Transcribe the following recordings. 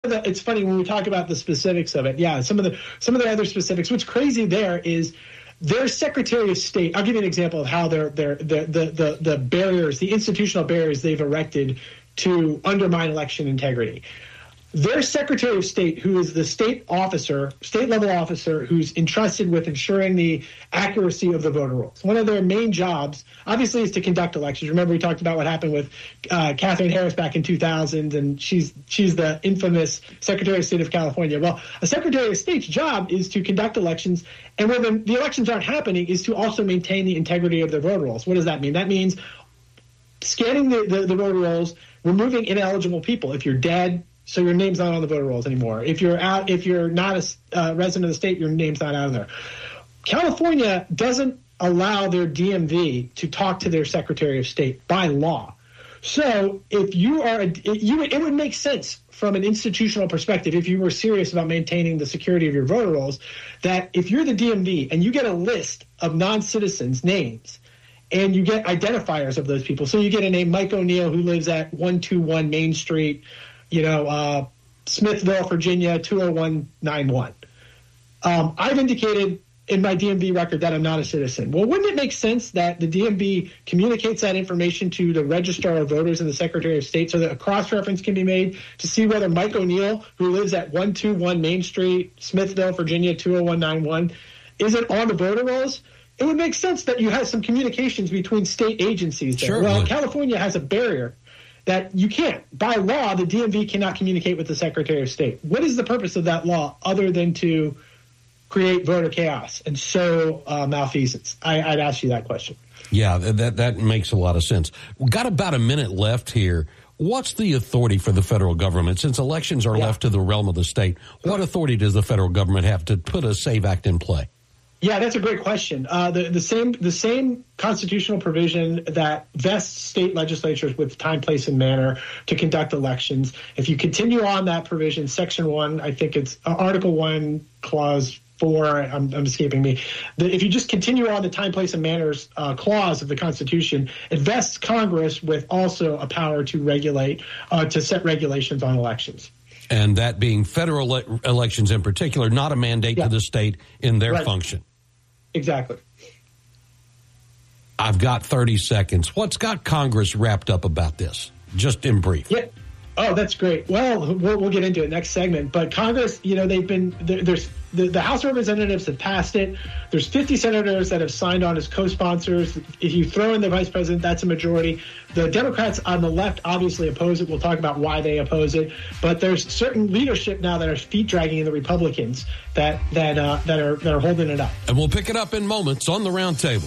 it's funny when we talk about the specifics of it. Yeah, some of the other specifics. What's crazy there is their Secretary of State. I'll give you an example of how the barriers, the institutional barriers they've erected to undermine election integrity. Their Secretary of State, who is the state level officer, who's entrusted with ensuring the accuracy of the voter rolls. One of their main jobs, obviously, is to conduct elections. Remember, we talked about what happened with Katherine Harris back in 2000, and she's the infamous Secretary of State of California. Well, a Secretary of State's job is to conduct elections, and when the elections aren't happening, is to also maintain the integrity of their voter rolls. What does that mean? That means scanning the voter rolls, removing ineligible people. If you're dead, so your name's not on the voter rolls anymore. If you're not a resident of the state, your name's not out of there. California doesn't allow their DMV to talk to their Secretary of State by law. So if you are, it would make sense from an institutional perspective, if you were serious about maintaining the security of your voter rolls, that if you're the DMV and you get a list of non-citizens' names, and you get identifiers of those people. So you get a name, Mike O'Neill, who lives at 121 Main Street, Smithville, Virginia, 20191. I've indicated in my DMV record that I'm not a citizen. Well, wouldn't it make sense that the DMV communicates that information to the Registrar of Voters and the Secretary of State so that a cross-reference can be made to see whether Mike O'Neill, who lives at 121 Main Street, Smithville, Virginia, 20191, isn't on the voter rolls? It would make sense that you have some communications between state agencies there. Sure. Well, California has a barrier that you can't. By law, the DMV cannot communicate with the Secretary of State. What is the purpose of that law other than to create voter chaos and sow malfeasance? I'd ask you that question. Yeah, that makes a lot of sense. We've got about a minute left here. What's the authority for the federal government? Since elections are left to the realm of the state, what authority does the federal government have to put a SAVE Act in play? Yeah, that's a great question. The same constitutional provision that vests state legislatures with time, place, and manner to conduct elections. If you continue on that provision, Section 1, I think it's Article 1, Clause 4, I'm escaping me. If you just continue on the time, place, and manners clause of the Constitution, it vests Congress with also a power to regulate, to set regulations on elections. And that being federal elections in particular, not a mandate to the state in their function. Exactly. I've got 30 seconds. What's got Congress wrapped up about this? Just in brief. Yeah. Oh, that's great. Well, we'll get into it next segment. But Congress, they've been there's the House of Representatives have passed it. There's 50 senators that have signed on as co-sponsors. If you throw in the vice president, that's a majority. The Democrats on the left obviously oppose it. We'll talk about why they oppose it. But there's certain leadership now that are feet dragging in the Republicans that are holding it up. And we'll pick it up in moments on the round table.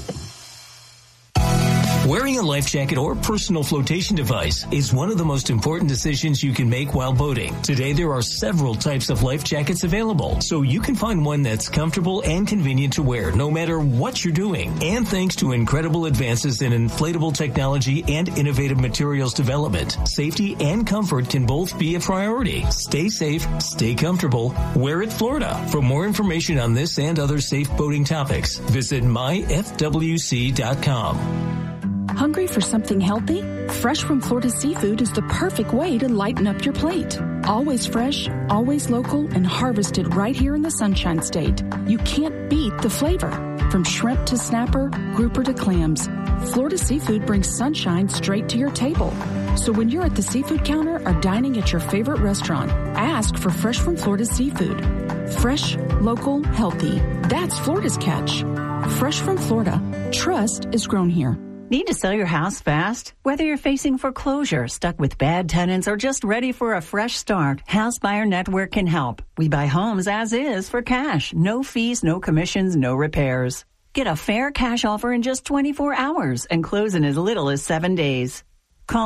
Wearing a life jacket or personal flotation device is one of the most important decisions you can make while boating. Today, there are several types of life jackets available, so you can find one that's comfortable and convenient to wear no matter what you're doing. And thanks to incredible advances in inflatable technology and innovative materials development, safety and comfort can both be a priority. Stay safe, stay comfortable, wear it Florida. For more information on this and other safe boating topics, visit myfwc.com. Hungry for something healthy? Fresh from Florida Seafood is the perfect way to lighten up your plate. Always fresh, always local, and harvested right here in the Sunshine State. You can't beat the flavor. From shrimp to snapper, grouper to clams, Florida Seafood brings sunshine straight to your table. So when you're at the seafood counter or dining at your favorite restaurant, ask for Fresh from Florida Seafood. Fresh, local, healthy. That's Florida's catch. Fresh from Florida. Trust is grown here. Need to sell your house fast? Whether you're facing foreclosure, stuck with bad tenants, or just ready for a fresh start, House Buyer Network can help. We buy homes as is for cash. No fees, no commissions, no repairs. Get a fair cash offer in just 24 hours and close in as little as 7 days. Call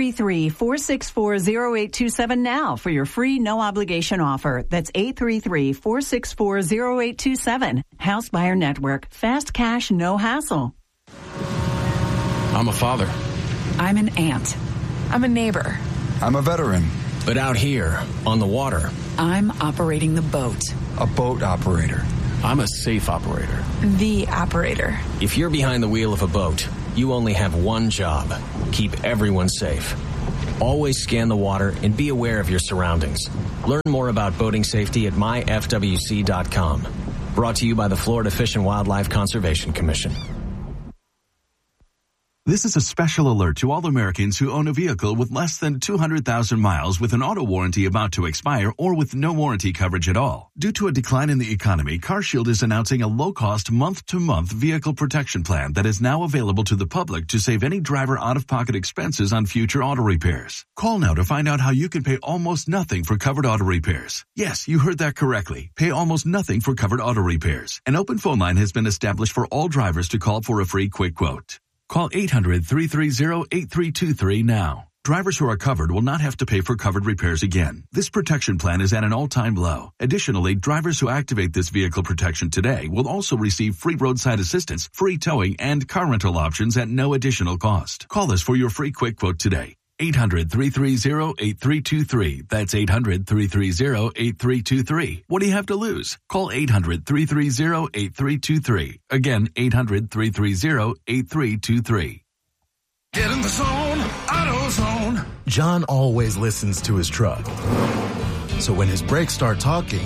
833-464-0827 now for your free no-obligation offer. That's 833-464-0827. House Buyer Network. Fast cash, no hassle. I'm a father. I'm an aunt. I'm a neighbor. I'm a veteran. But out here, on the water, I'm operating the boat. A boat operator. I'm a safe operator. The operator. If you're behind the wheel of a boat, you only have one job. Keep everyone safe. Always scan the water and be aware of your surroundings. Learn more about boating safety at myfwc.com. Brought to you by the Florida Fish and Wildlife Conservation Commission. This is a special alert to all Americans who own a vehicle with less than 200,000 miles with an auto warranty about to expire or with no warranty coverage at all. Due to a decline in the economy, CarShield is announcing a low-cost month-to-month vehicle protection plan that is now available to the public to save any driver out-of-pocket expenses on future auto repairs. Call now to find out how you can pay almost nothing for covered auto repairs. Yes, you heard that correctly. Pay almost nothing for covered auto repairs. An open phone line has been established for all drivers to call for a free quick quote. Call 800-330-8323 now. Drivers who are covered will not have to pay for covered repairs again. This protection plan is at an all-time low. Additionally, drivers who activate this vehicle protection today will also receive free roadside assistance, free towing, and car rental options at no additional cost. Call us for your free quick quote today. 800-330-8323. That's 800-330-8323. What do you have to lose? Call 800-330-8323. Again, 800-330-8323. Get in the zone, AutoZone. John always listens to his truck. So when his brakes start talking,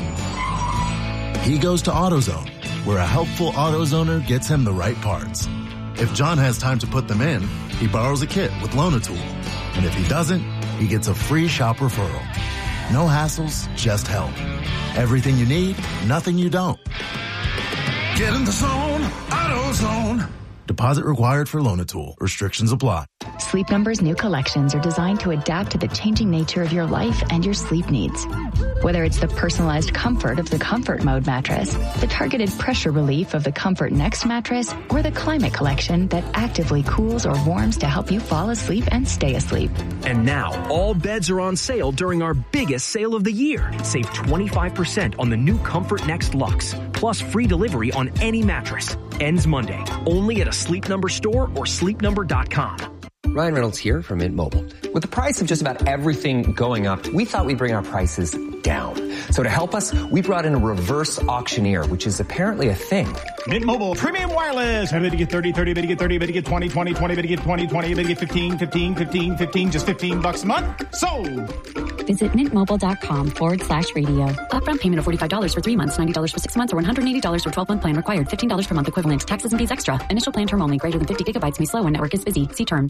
he goes to AutoZone, where a helpful AutoZoner gets him the right parts. If John has time to put them in, he borrows a kit with Loan-A-Tool. And if he doesn't, he gets a free shop referral. No hassles, just help. Everything you need, nothing you don't. Get in the zone, AutoZone. Deposit required for Loan-A-Tool. Restrictions apply. Sleep Number's new collections are designed to adapt to the changing nature of your life and your sleep needs. Whether it's the personalized comfort of the Comfort Mode mattress, the targeted pressure relief of the Comfort Next mattress, or the Climate Collection that actively cools or warms to help you fall asleep and stay asleep. And now, all beds are on sale during our biggest sale of the year. Save 25% on the new Comfort Next Luxe, plus free delivery on any mattress. Ends Monday, only at a Sleep Number store or sleepnumber.com. Ryan Reynolds here from Mint Mobile. With the price of just about everything going up, we thought we'd bring our prices down. So to help us, we brought in a reverse auctioneer, which is apparently a thing. Mint Mobile Premium Wireless. How to get 30, 30, to get 30, to get 20, 20, 20, to get 20, 20, to get 15, 15, 15, 15, just $15 a month. Sold. Visit mintmobile.com/radio. Upfront payment of $45 for 3 months, $90 for 6 months, or $180 for 12-month plan required. $15 per month equivalent. Taxes and fees extra. Initial plan term only. Greater than 50 gigabytes may slow when network is busy. See terms.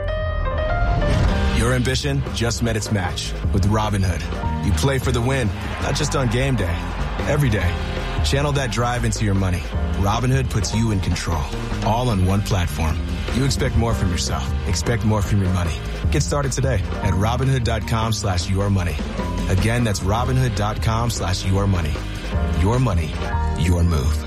Your ambition just met its match with Robinhood. You play for the win, not just on game day, every day. Channel that drive into your money. Robinhood puts you in control, all on one platform. You expect more from yourself. Expect more from your money. Get started today at Robinhood.com/yourmoney. Again, that's Robinhood.com/yourmoney. Your money, your move.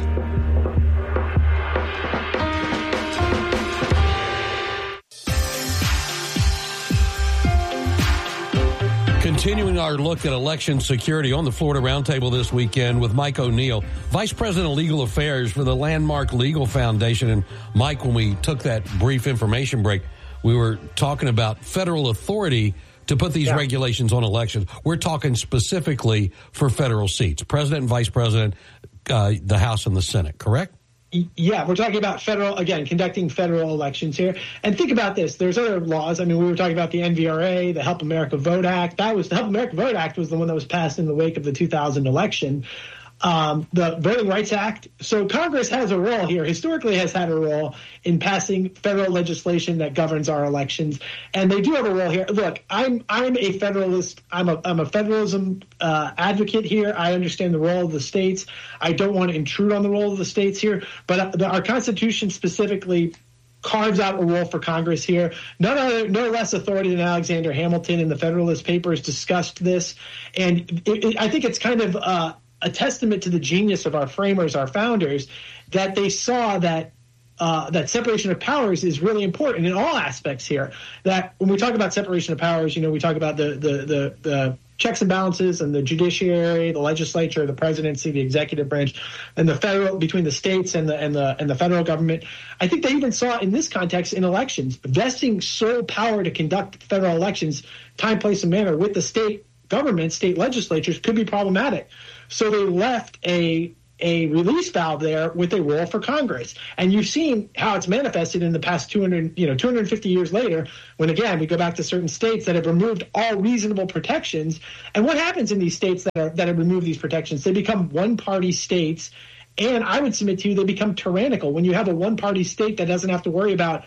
Continuing our look at election security on the Florida Roundtable this weekend with Mike O'Neill, Vice President of Legal Affairs for the Landmark Legal Foundation. And Mike, when we took that brief information break, we were talking about federal authority to put these regulations on elections. We're talking specifically for federal seats, President and Vice President, the House and the Senate, correct? Yeah, we're talking about conducting federal elections here. And think about this. There's other laws. I mean, we were talking about the NVRA, the Help America Vote Act. The Help America Vote Act was the one that was passed in the wake of the 2000 election. The Voting Rights Act. So Congress has a role here, historically has had a role in passing federal legislation that governs our elections. And they do have a role here. Look, I'm a federalist. I'm a federalism advocate here. I understand the role of the states. I don't want to intrude on the role of the states here. But our Constitution specifically carves out a role for Congress here. No less authority than Alexander Hamilton in the Federalist Papers discussed this. And I think it's kind of a testament to the genius of our framers, our founders, that they saw that that separation of powers is really important in all aspects here. That when we talk about separation of powers, we talk about the checks and balances and the judiciary, the legislature, the presidency, the executive branch, and the federal between the states and the federal government. I think they even saw in this context in elections, vesting sole power to conduct federal elections, time, place, and manner with the state government, state legislatures could be problematic. So they left a a release valve there with a role for Congress. And you've seen how it's manifested in the past 250 years later, when, again, we go back to certain states that have removed all reasonable protections. And what happens in these states that have removed these protections? They become one-party states, and I would submit to you they become tyrannical. When you have a one-party state that doesn't have to worry about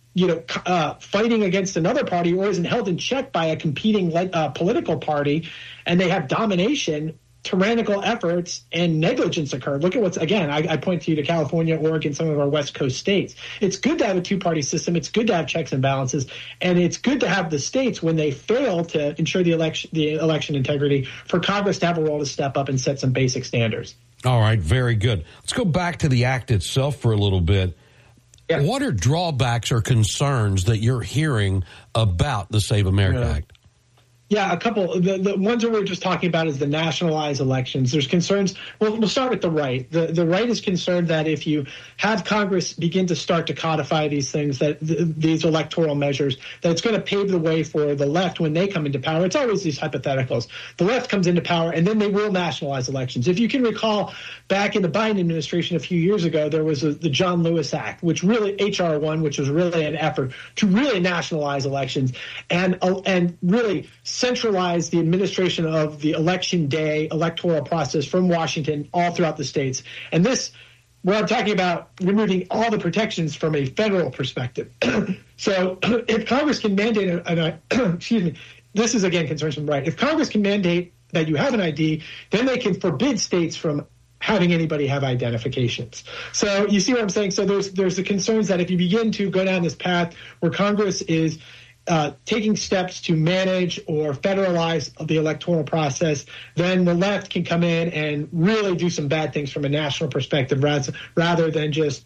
fighting against another party or isn't held in check by a competing political party, and they have domination, tyrannical efforts and negligence occur. Look at I point to you to California, Oregon, some of our West Coast states. It's good to have a two-party system. It's good to have checks and balances. And it's good to have the states, when they fail to ensure the election integrity, for Congress to have a role to step up and set some basic standards. All right, very good. Let's go back to the act itself for a little bit. Yeah. What are drawbacks or concerns that you're hearing about the Save America Act? Yeah, a couple. The ones that we were just talking about is the nationalized elections. There's concerns. Well, we'll start with the right. The right is concerned that if you have Congress begin to start to codify these things, these electoral measures, that it's going to pave the way for the left when they come into power. It's always these hypotheticals. The left comes into power, and then they will nationalize elections. If you can recall, back in the Biden administration a few years ago, there was the John Lewis Act, which really, H.R. 1, which was really an effort to really nationalize elections and really centralize the administration of the election day electoral process from Washington all throughout the states. And this, where I'm talking about removing all the protections from a federal perspective. So if Congress can mandate excuse me, this is again concerns from the right. If Congress can mandate that you have an ID, then they can forbid states from having anybody have identifications. So you see what I'm saying? So there's the concerns that if you begin to go down this path where Congress is taking steps to manage or federalize the electoral process, then the left can come in and really do some bad things from a national perspective rather than just,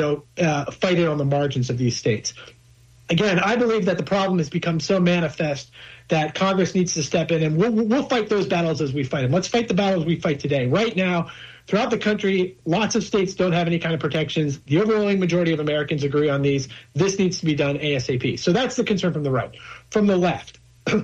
fight it on the margins of these states. Again, I believe that the problem has become so manifest that Congress needs to step in, and we'll fight those battles as we fight them. Let's fight the battles we fight today. Right now, throughout the country, lots of states don't have any kind of protections. The overwhelming majority of Americans agree on these. This needs to be done ASAP. So that's the concern from the right. From the left,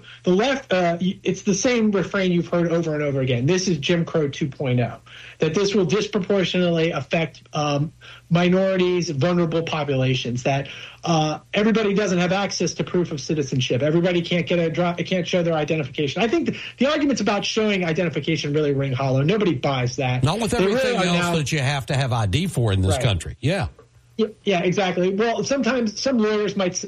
it's the same refrain you've heard over and over again. This is Jim Crow 2.0, that this will disproportionately affect minorities, vulnerable populations, that everybody doesn't have access to proof of citizenship. Everybody can't can't show their identification. I think the arguments about showing identification really ring hollow. Nobody buys that. Not with everything else that you have to have ID for in this country. Yeah. Yeah, exactly. Well, sometimes some lawyers might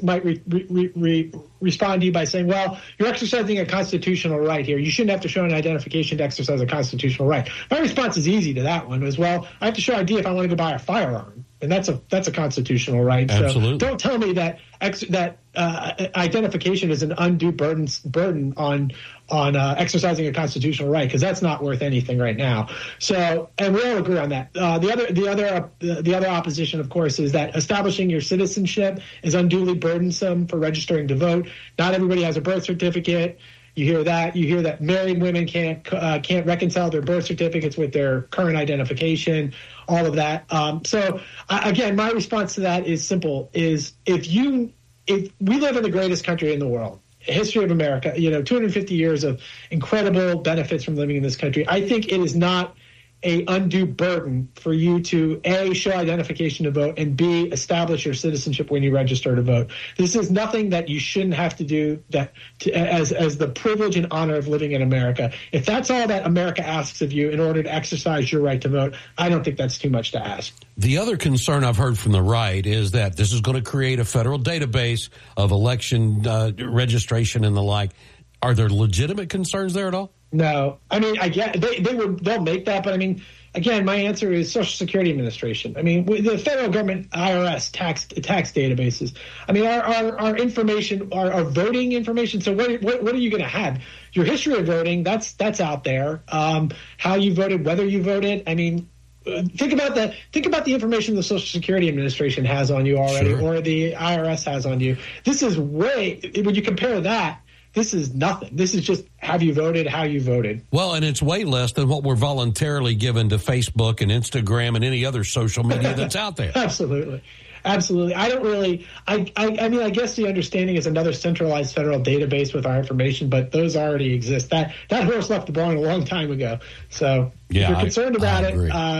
respond to you by saying, well, you're exercising a constitutional right here. You shouldn't have to show an identification to exercise a constitutional right. My response is easy to that one as well. I have to show ID if I want to go buy a firearm, and that's a constitutional right. Absolutely. So don't tell me that identification is an undue burden on exercising a constitutional right, because that's not worth anything right now. So, and we all agree on that. The other opposition, of course, is that establishing your citizenship is unduly burdensome for registering to vote. Not everybody has a birth certificate. You hear that. You hear that married women can't reconcile their birth certificates with their current identification. All of that. Again, my response to that is simple: if we live in the greatest country in the world, history of America, 250 years of incredible benefits from living in this country. I think it is not a undue burden for you to A, show identification to vote, and B, establish your citizenship when you register to vote. This is nothing that you shouldn't have to do as the privilege and honor of living in America. If that's all that America asks of you in order to exercise your right to vote, I don't think that's too much to ask. The other concern I've heard from the right is that this is going to create a federal database of election registration and the like. Are there legitimate concerns there at all? No. I mean, I get they'll make that, but I mean, again, my answer is Social Security Administration. I mean, the federal government, IRS, tax databases. I mean, our information, our voting information. So what are you going to have? Your history of voting, that's out there. How you voted, whether you voted. I mean, think about the information the Social Security Administration has on you already, or the IRS has on you. This is when you compare that. This is nothing. This is just have you voted, how you voted. Well, and it's way less than what we're voluntarily given to Facebook and Instagram and any other social media that's out there. Absolutely. I don't really I mean, I guess the understanding is another centralized federal database with our information, but those already exist. That horse left the barn a long time ago. So if you're concerned about it,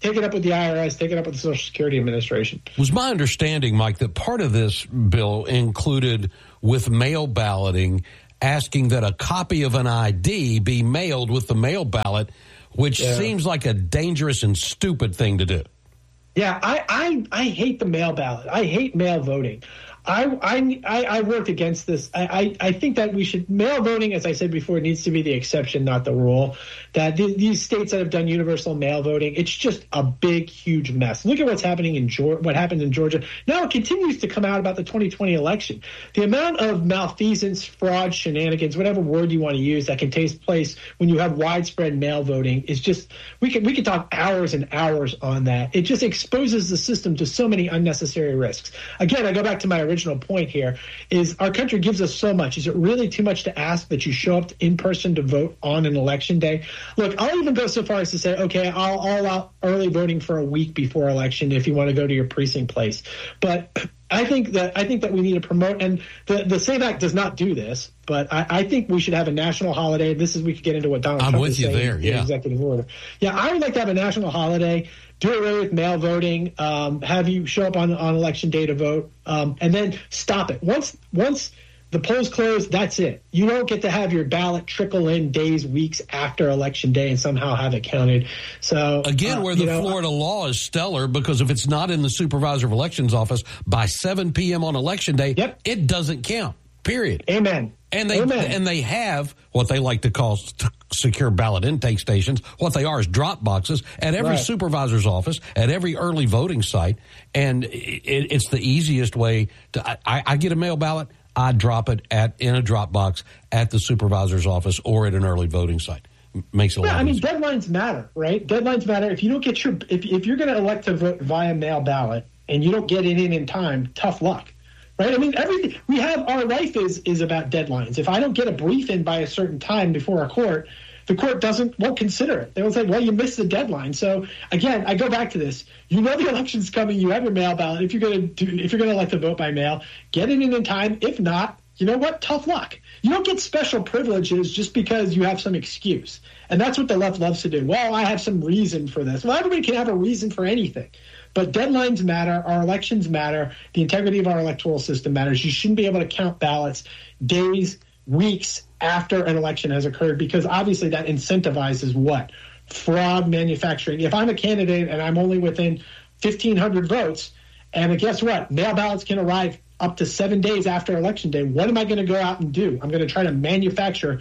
take it up with the IRS, take it up with the Social Security Administration. It was my understanding, Mike, that part of this bill included with mail balloting asking that a copy of an ID be mailed with the mail ballot, which seems like a dangerous and stupid thing to do. Yeah, I hate the mail ballot. I hate mail voting. I worked against this. I think that we should, mail voting, as I said before, needs to be the exception, not the rule. That these states that have done universal mail voting, it's just a big, huge mess. Look at what's happening in what happened in Georgia. Now it continues to come out about the 2020 election. The amount of malfeasance, fraud, shenanigans, whatever word you want to use, that can take place when you have widespread mail voting is just, we could talk hours and hours on that. It just exposes the system to so many unnecessary risks. Again, I go back to my original point here, is our country gives us so much. Is it really too much to ask that you show up in person to vote on an election day? Look, I'll even go so far as to say, okay, I'll allow early voting for a week before election if you want to go to your precinct place. But I think that we need to promote, and the SAVE Act does not do this, but I think we should have a national holiday. We could get into what Donald Trump is saying in executive order. Yeah, I would like to have a national holiday, do away with mail voting, have you show up on election day to vote, and then stop it. Once the polls close, that's it. You don't get to have your ballot trickle in days, weeks after election day and somehow have it counted. So again, where the Florida law is stellar, because if it's not in the supervisor of elections office by 7 p.m. on election day, it doesn't count. Period. Amen. And they have what they like to call secure ballot intake stations. What they are is drop boxes at every supervisor's office, at every early voting site, and it's the easiest way to. I get a mail ballot. I drop it in a drop box at the supervisor's office or at an early voting site. Makes it a lot easier. Deadlines matter, right? Deadlines matter. If you don't get if you're going to elect to vote via mail ballot and you don't get it in time, tough luck. Right? I mean, everything we have, our life is about deadlines. If I don't get a brief in by a certain time before a court, the court won't consider it. They will say, well, you missed the deadline. So again, I go back to this. You know the election's coming. You have your mail ballot. If you're going to elect to vote by mail, get it in time. If not, you know what? Tough luck. You don't get special privileges just because you have some excuse. And that's what the left loves to do. Well, I have some reason for this. Well, everybody can have a reason for anything. But deadlines matter. Our elections matter. The integrity of our electoral system matters. You shouldn't be able to count ballots days, weeks after an election has occurred, because obviously that incentivizes what? Fraud, manufacturing. If I'm a candidate and I'm only within 1,500 votes, and guess what? Mail ballots can arrive up to 7 days after election day. What am I going to go out and do? I'm going to try to manufacture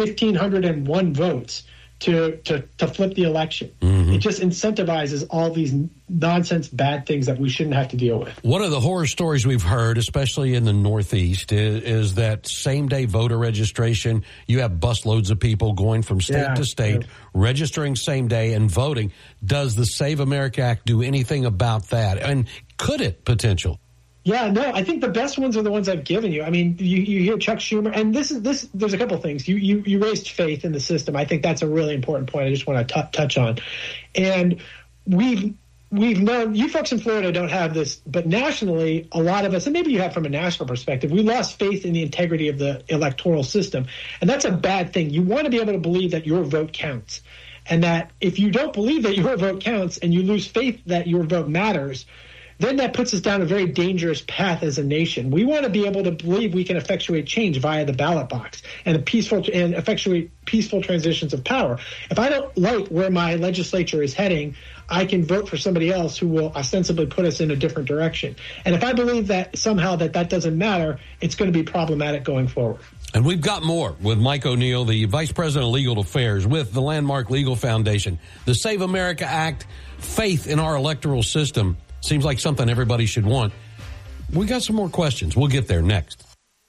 1,501 votes to flip the election. Mm-hmm. It just incentivizes all these nonsense bad things that we shouldn't have to deal with. One of the horror stories we've heard, especially in the Northeast, is that same-day voter registration. You have busloads of people going from state to state, registering same day and voting. Does the Save America Act do anything about that? And could it potential? Yeah, no, I think the best ones are the ones I've given you. I mean, you hear Chuck Schumer, and this. There's a couple of things. You raised faith in the system. I think that's a really important point I just want to touch on. And we've known, you folks in Florida don't have this, but nationally, a lot of us, and maybe you have from a national perspective, we lost faith in the integrity of the electoral system. And that's a bad thing. You want to be able to believe that your vote counts. And that if you don't believe that your vote counts and you lose faith that your vote matters, then that puts us down a very dangerous path as a nation. We want to be able to believe we can effectuate change via the ballot box and effectuate peaceful transitions of power. If I don't like where my legislature is heading, I can vote for somebody else who will ostensibly put us in a different direction. And if I believe that somehow that doesn't matter, it's going to be problematic going forward. And we've got more with Mike O'Neill, the Vice President of Legal Affairs with the Landmark Legal Foundation. The Save America Act, faith in our electoral system, seems like something everybody should want. We got some more questions. We'll get there next.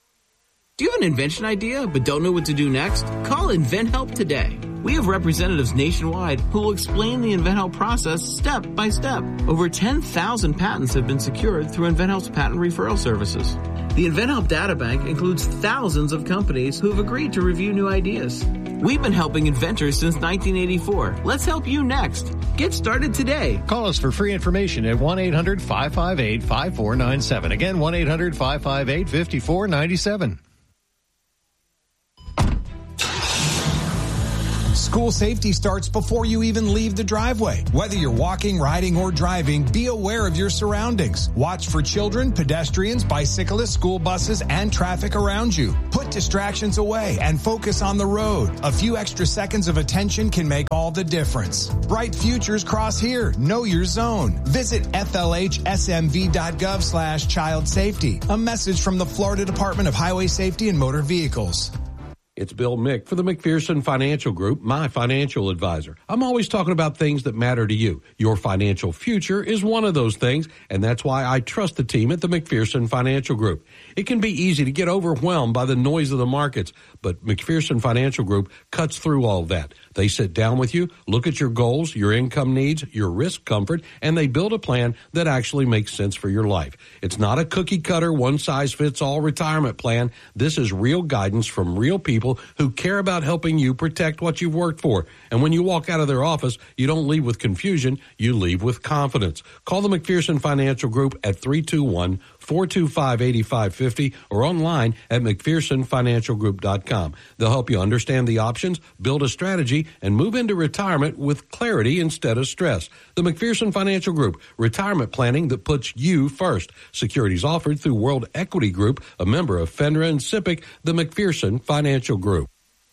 Do you have an invention idea but don't know what to do next? Call InventHelp today. We have representatives nationwide who will explain the InventHelp process step by step. Over 10,000 patents have been secured through InventHelp's patent referral services. The InventHelp Databank includes thousands of companies who have agreed to review new ideas. We've been helping inventors since 1984. Let's help you next. Get started today. Call us for free information at 1-800-558-5497. Again, 1-800-558-5497. School safety starts before you even leave the driveway. Whether you're walking, riding, or driving, be aware of your surroundings. Watch for children, pedestrians, bicyclists, school buses, and traffic around you. Put distractions away and focus on the road. A few extra seconds of attention can make all the difference. Bright futures cross here. Know your zone. Visit flhsmv.gov/child safety. A message from the Florida Department of Highway Safety and Motor Vehicles. It's Bill Mick for the McPherson Financial Group, my financial advisor. I'm always talking about things that matter to you. Your financial future is one of those things, and that's why I trust the team at the McPherson Financial Group. It can be easy to get overwhelmed by the noise of the markets, but McPherson Financial Group cuts through all of that. They sit down with you, look at your goals, your income needs, your risk comfort, and they build a plan that actually makes sense for your life. It's not a cookie-cutter, one-size-fits-all retirement plan. This is real guidance from real people who care about helping you protect what you've worked for. And when you walk out of their office, you don't leave with confusion, you leave with confidence. Call the McPherson Financial Group at 321-425-8550 or online at McPhersonFinancialGroup.com. They'll help you understand the options, build a strategy, and move into retirement with clarity instead of stress. The McPherson Financial Group, retirement planning that puts you first. Securities offered through World Equity Group, a member of FINRA and SIPC, the McPherson Financial Group.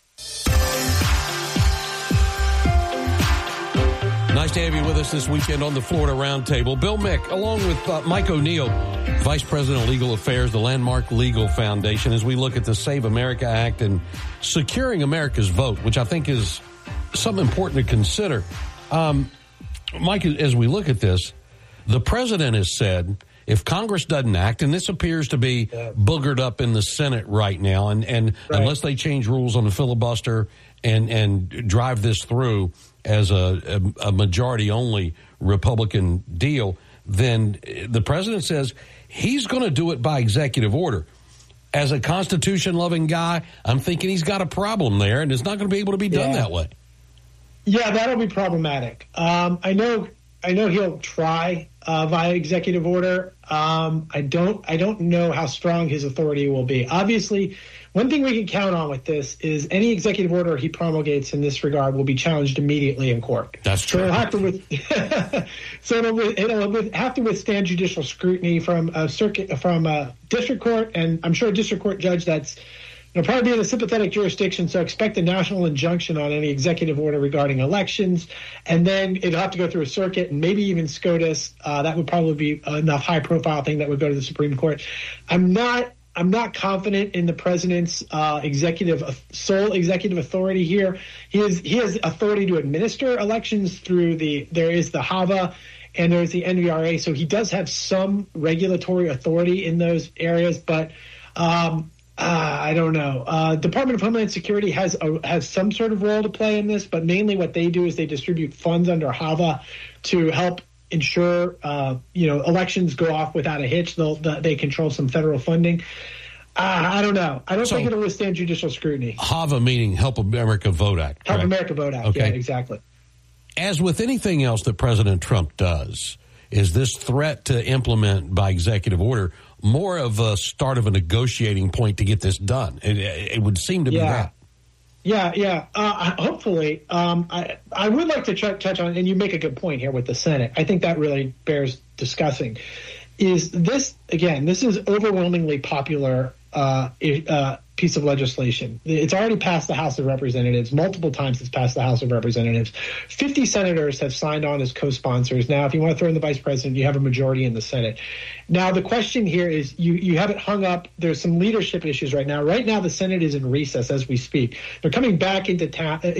Nice to have you with us this weekend on the Florida Roundtable. Bill Mick, along with Mike O'Neill, Vice President of Legal Affairs, the Landmark Legal Foundation, as we look at the Save America Act and securing America's vote, which I think is something important to consider. Mike, as we look at this, the president has said if Congress doesn't act, and this appears to be boogered up in the Senate right now, and right, unless they change rules on the filibuster and drive this through as a majority-only Republican deal, then the president says he's going to do it by executive order. As a Constitution-loving guy, I'm thinking he's got a problem there, and it's not going to be able to be done that way. Yeah, that'll be problematic. I know he'll try via executive order. I don't know how strong his authority will be. Obviously, one thing we can count on with this is any executive order he promulgates in this regard will be challenged immediately in court. That's true. So it'll have to withstand judicial scrutiny from a district court, and I'm sure a district court judge that's probably be in a sympathetic jurisdiction, so expect a national injunction on any executive order regarding elections, and then it'll have to go through a circuit and maybe even SCOTUS. That would probably be enough high-profile thing that would go to the Supreme Court. I'm not confident in the president's sole executive authority here. He has authority to administer elections through there is the HAVA and there's the NVRA, so he does have some regulatory authority in those areas, but I don't know. Department of Homeland Security has some sort of role to play in this, but mainly what they do is they distribute funds under HAVA to help ensure elections go off without a hitch. They control some federal funding. I don't know. I don't think it'll withstand judicial scrutiny. HAVA meaning Help America Vote Act. Help America Vote Act. Okay. Yeah, exactly. As with anything else that President Trump does, is this threat to implement by executive order more of a start of a negotiating point to get this done? It would seem to be that. Yeah. Hopefully. I would like to touch on, and you make a good point here with the Senate. I think that really bears discussing. Is this, again, this is overwhelmingly popular piece of legislation. It's already passed the House of Representatives. Multiple times it's passed the House of Representatives. 50 senators have signed on as co-sponsors. Now, if you want to throw in the vice president, you have a majority in the Senate. Now, the question here is you have it hung up. There's some leadership issues right now. Right now, the Senate is in recess as we speak. They're coming back out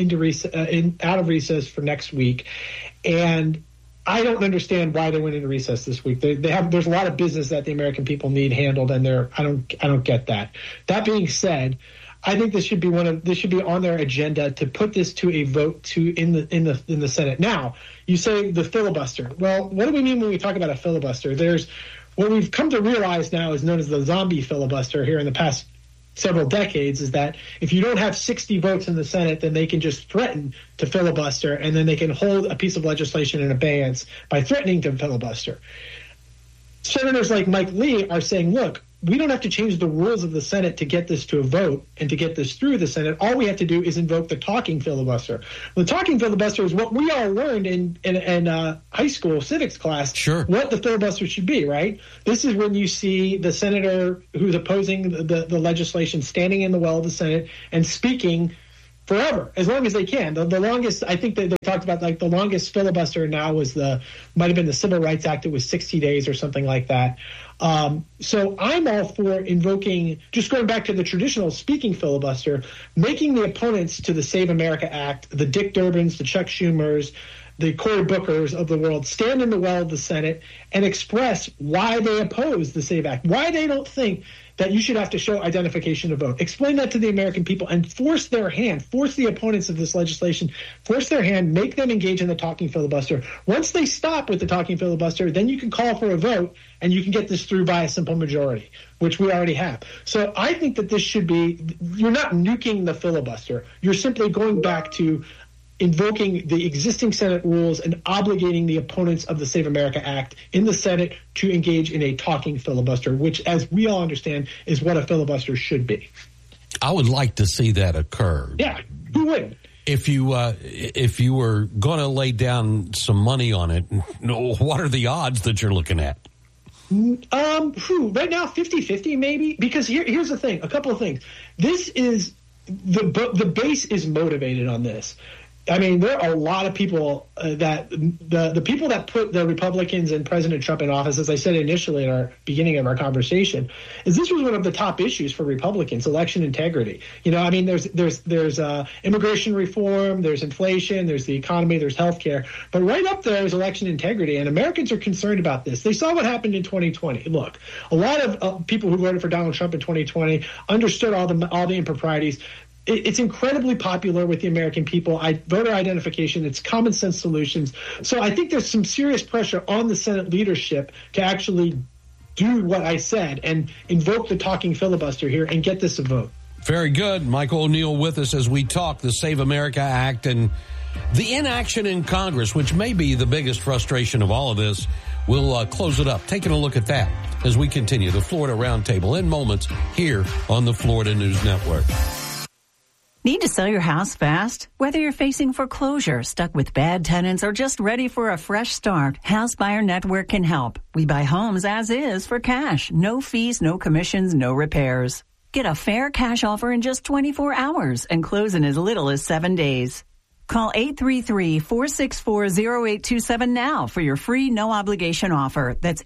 of recess for next week. And I don't understand why they went into recess this week. There's a lot of business that the American people need handled, and I don't get that. That being said, I think this should be on their agenda to put this to a vote in the Senate. Now, you say the filibuster. Well, what do we mean when we talk about a filibuster? There's what we've come to realize now is known as the zombie filibuster here in the past several decades, is that if you don't have 60 votes in the Senate, then they can just threaten to filibuster, and then they can hold a piece of legislation in abeyance by threatening to filibuster. Senators like Mike Lee are saying, look, we don't have to change the rules of the Senate to get this to a vote and to get this through the Senate. All we have to do is invoke the talking filibuster. The talking filibuster is what we all learned in high school civics class. Sure. What the filibuster should be, right? This is when you see the senator who's opposing the legislation standing in the well of the Senate and speaking forever, as long as they can. The longest, I think they talked about, like, the longest filibuster now might have been the Civil Rights Act. It was 60 days or something like that. So I'm all for invoking, just going back to the traditional speaking filibuster, making the opponents to the Save America Act, the Dick Durbins, the Chuck Schumers, the Cory Bookers of the world, stand in the well of the Senate and express why they oppose the SAVE Act, why they don't think that you should have to show identification to vote. Explain that to the American people and force the opponents of this legislation, force their hand, make them engage in the talking filibuster. Once they stop with the talking filibuster, then you can call for a vote and you can get this through by a simple majority, which we already have. So I think that this should be, you're not nuking the filibuster. You're simply going back to invoking the existing Senate rules and obligating the opponents of the Save America Act in the Senate to engage in a talking filibuster, which, as we all understand, is what a filibuster should be. I would like to see that occur. Yeah, who wouldn't? If you were going to lay down some money on it, what are the odds that you're looking at? Right now, 50-50 maybe, because here's the thing, a couple of things. This is, the base is motivated on this. I mean, there are a lot of people that the people that put the Republicans and President Trump in office, as I said initially in our beginning of our conversation, is this was one of the top issues for Republicans, election integrity. You know, I mean, there's immigration reform, there's inflation, there's the economy, there's healthcare, but right up there is election integrity, and Americans are concerned about this. They saw what happened in 2020. Look, a lot of people who voted for Donald Trump in 2020 understood all the improprieties. It's incredibly popular with the American people. Voter identification, it's common sense solutions. So I think there's some serious pressure on the Senate leadership to actually do what I said and invoke the talking filibuster here and get this a vote. Very good. Michael O'Neill with us as we talk the Save America Act and the inaction in Congress, which may be the biggest frustration of all of this. We'll close it up, taking a look at that as we continue the Florida Roundtable in moments here on the Florida News Network. Need to sell your house fast? Whether you're facing foreclosure, stuck with bad tenants, or just ready for a fresh start, House Buyer Network can help. We buy homes as is for cash. No fees, no commissions, no repairs. Get a fair cash offer in just 24 hours and close in as little as 7 days. Call 833-464-0827 now for your free no-obligation offer. That's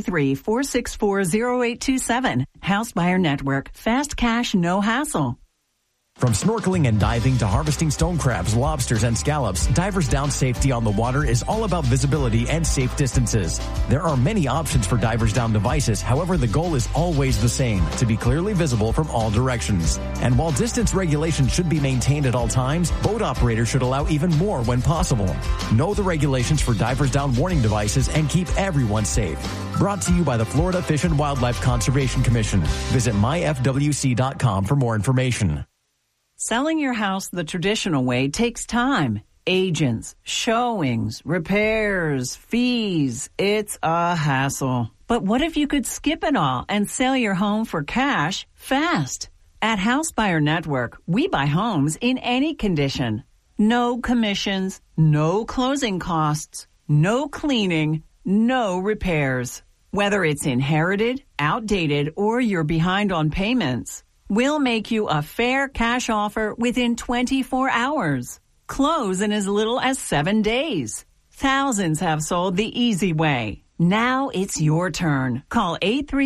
833-464-0827. House Buyer Network. Fast cash, no hassle. From snorkeling and diving to harvesting stone crabs, lobsters, and scallops, Divers Down safety on the water is all about visibility and safe distances. There are many options for Divers Down devices. However, the goal is always the same, to be clearly visible from all directions. And while distance regulations should be maintained at all times, boat operators should allow even more when possible. Know the regulations for Divers Down warning devices and keep everyone safe. Brought to you by the Florida Fish and Wildlife Conservation Commission. Visit myfwc.com for more information. Selling your house the traditional way takes time. Agents, showings, repairs, fees. It's a hassle. But what if you could skip it all and sell your home for cash fast? At House Buyer Network, we buy homes in any condition. No commissions, no closing costs, no cleaning, no repairs. Whether it's inherited, outdated, or you're behind on payments, we'll make you a fair cash offer within 24 hours. Close in as little as 7 days. Thousands have sold the easy way. Now it's your turn. Call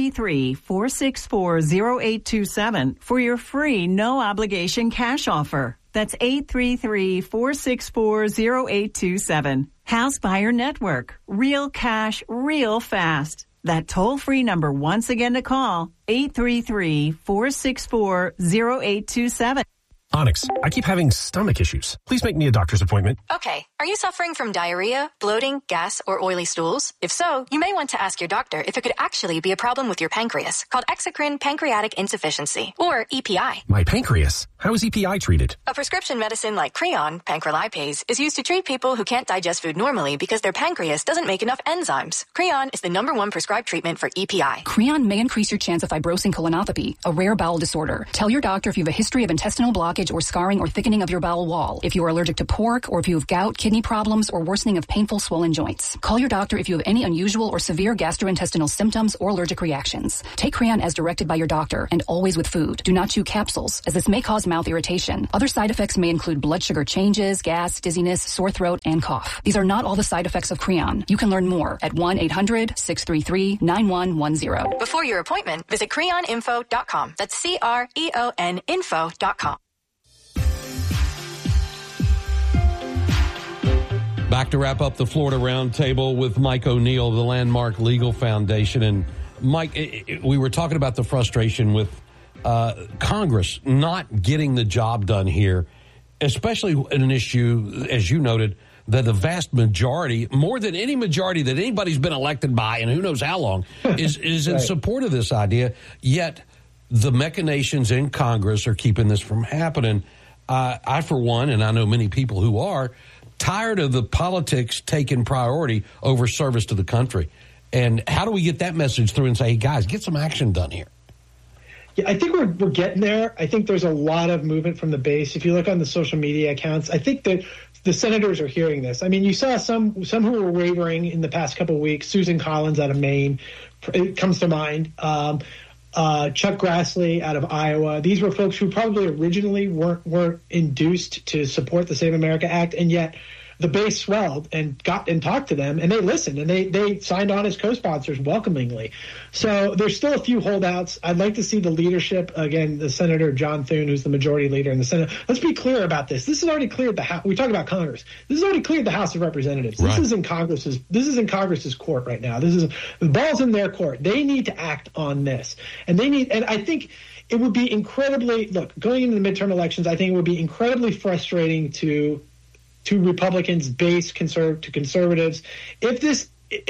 833-464-0827 for your free no-obligation cash offer. That's 833-464-0827. House Buyer Network. Real cash, real fast. That toll-free number once again to call, 833-464-0827. Onyx, I keep having stomach issues. Please make me a doctor's appointment. Okay. Are you suffering from diarrhea, bloating, gas, or oily stools? If so, you may want to ask your doctor if it could actually be a problem with your pancreas, called exocrine pancreatic insufficiency, or EPI. My pancreas? How is EPI treated? A prescription medicine like Creon, pancrelipase, is used to treat people who can't digest food normally because their pancreas doesn't make enough enzymes. Creon is the #1 prescribed treatment for EPI. Creon may increase your chance of fibrosing colonopathy, a rare bowel disorder. Tell your doctor if you have a history of intestinal blockage or scarring or thickening of your bowel wall, if you are allergic to pork, or if you have gout, kidney problems, or worsening of painful swollen joints. Call your doctor if you have any unusual or severe gastrointestinal symptoms or allergic reactions. Take Creon as directed by your doctor, and always with food. Do not chew capsules, as this may cause mouth irritation. Other side effects may include blood sugar changes, gas, dizziness, sore throat, and cough. These are not all the side effects of Creon. You can learn more at 1-800-633-9110. Before your appointment, visit creoninfo.com. That's CREON info.com. Back to wrap up the Florida Roundtable with Mike O'Neill of the Landmark Legal Foundation. And Mike, we were talking about the frustration with Congress not getting the job done here, especially in an issue, as you noted, that the vast majority, more than any majority that anybody's been elected by, and who knows how long, is in Right. support of this idea. Yet the machinations in Congress are keeping this from happening. I, for one, and I know many people who are, tired of the politics taking priority over service to the country. And how do we get that message through and say, hey, guys, get some action done here? Yeah, I think we're getting there. I think there's a lot of movement from the base. If you look on the social media accounts, I think that the senators are hearing this. I mean, you saw some who were wavering in the past couple of weeks. Susan Collins out of Maine, it comes to mind. Chuck Grassley out of Iowa. These were folks who probably originally weren't induced to support the Save America Act, and yet the base swelled and got and talked to them, and they listened, and they signed on as co-sponsors welcomingly. So there's still a few holdouts. I'd like to see the leadership, again, the Senator John Thune, who's the majority leader in the Senate. Let's be clear about this. This has already cleared the House. We talk about Congress. This has already cleared the House of Representatives. Right. This is in Congress's court right now. The ball's in their court. They need to act on this, and I think it would be incredibly, going into the midterm elections, I think it would be incredibly frustrating to Republicans, base to conservatives, if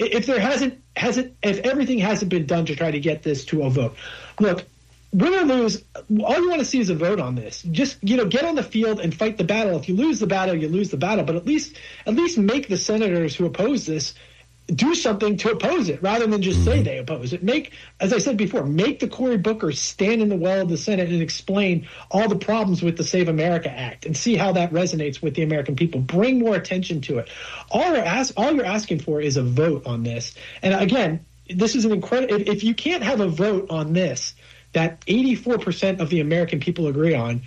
everything hasn't been done to try to get this to a vote. Look, win or lose, all you want to see is a vote on this. Just, get on the field and fight the battle. If you lose the battle, you lose the battle. But at least make the senators who oppose this do something to oppose it rather than just say they oppose it. As I said before, make the Cory Booker stand in the well of the Senate and explain all the problems with the Save America Act and see how that resonates with the American people. Bring more attention to it. All you're asking for is a vote on this. And again, this is an incredible. If you can't have a vote on this that 84% of the American people agree on,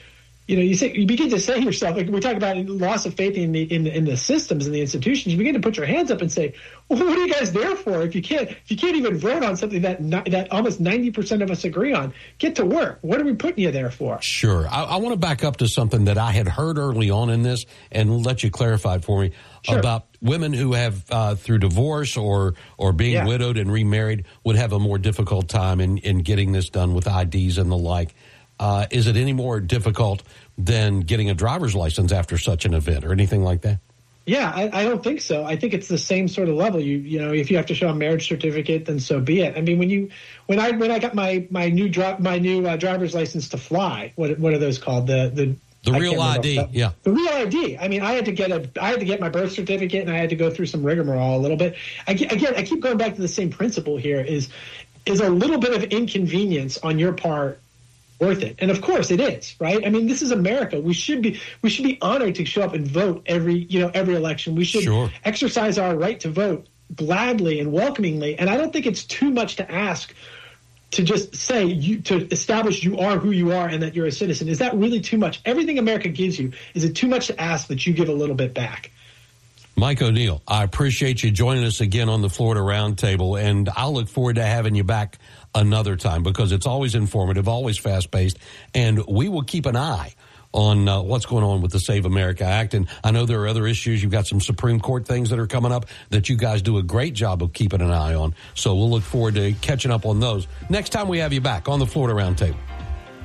you begin to say to yourself, like we talk about loss of faith in the systems and the institutions. You begin to put your hands up and say, well, what are you guys there for? If you can't even vote on something that almost 90% of us agree on, get to work. What are we putting you there for? Sure. I want to back up to something that I had heard early on in this and let you clarify it for me. Sure. About women who have, through divorce or being widowed and remarried, would have a more difficult time in getting this done with IDs and the like. Is it any more difficult than getting a driver's license after such an event or anything like that? Yeah, I don't think so. I think it's the same sort of level. If you have to show a marriage certificate, then so be it. I mean, when I got my new driver's license to fly, what are those called? The real ID, yeah. The real ID. I mean, I had to get my birth certificate, and I had to go through some rigmarole a little bit. I keep going back to the same principle here: is a little bit of inconvenience on your part worth it? And of course it is, right? I mean, this is America. We should be honored to show up and vote every election. We should exercise our right to vote gladly and welcomingly. And I don't think it's too much to ask to just say to establish you are who you are and that you're a citizen. Is that really too much? Everything America gives you, is it too much to ask that you give a little bit back? Mike O'Neill, I appreciate you joining us again on the Florida Roundtable, and I'll look forward to having you back another time because it's always informative, always fast-paced, and we will keep an eye on what's going on with the Save America Act. And I know there are other issues. You've got some Supreme Court things that are coming up that you guys do a great job of keeping an eye on. So we'll look forward to catching up on those next time we have you back on the Florida Roundtable.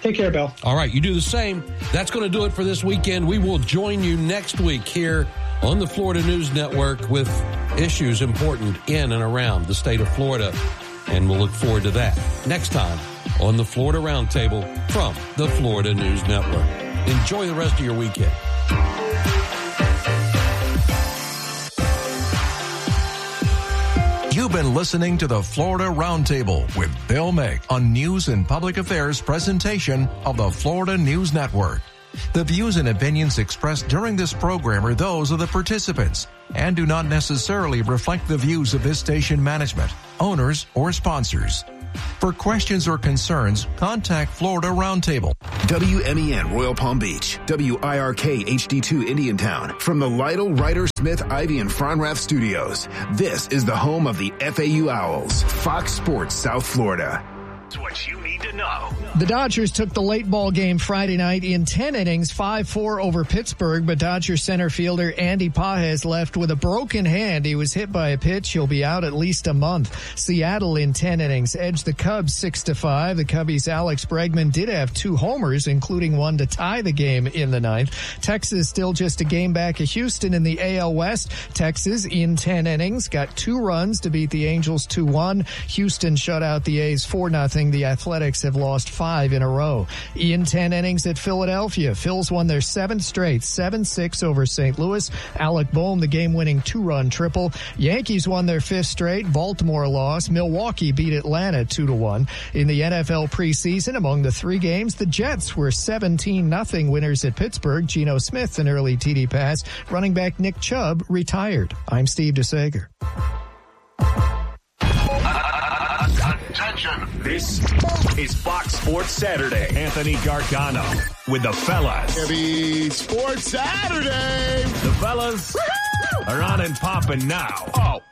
Take care, Bill. All right, you do the same. That's going to do it for this weekend. We will join you next week here on the Florida News Network with issues important in and around the state of Florida. And we'll look forward to that next time on the Florida Roundtable from the Florida News Network. Enjoy the rest of your weekend. You've been listening to the Florida Roundtable with Bill May on News and Public Affairs presentation of the Florida News Network. The views and opinions expressed during this program are those of the participants and do not necessarily reflect the views of this station management, owners, or sponsors. For questions or concerns, contact Florida Roundtable. WMEN Royal Palm Beach, WIRK HD2 Indiantown. From the Lytle, Ryder, Smith, Ivy, and Fronrath studios, this is the home of the FAU Owls, Fox Sports South Florida. What you need to know. The Dodgers took the late ball game Friday night in 10 innings, 5-4 over Pittsburgh, but Dodgers center fielder Andy Pages left with a broken hand. He was hit by a pitch. He'll be out at least a month. Seattle in 10 innings edged the Cubs 6-5. The Cubbies' Alex Bregman did have 2 homers, including one to tie the game in the ninth. Texas still just a game back of Houston in the AL West. Texas in 10 innings got 2 runs to beat the Angels 2-1. Houston shut out the A's 4-0. The Athletics have lost 5 in a row. In 10 innings at Philadelphia, Phils won their 7th straight, 7-6 over St. Louis. Alec Boehm, the game-winning 2-run triple. Yankees won their 5th straight. Baltimore lost. Milwaukee beat Atlanta 2-1. In the NFL preseason, among the 3 games, the Jets were 17-0 winners at Pittsburgh. Geno Smith, an early TD pass. Running back Nick Chubb retired. I'm Steve DeSager. Attention. This is Fox Sports Saturday. Anthony Gargano with the fellas. Heavy Sports Saturday. The fellas are on and popping now.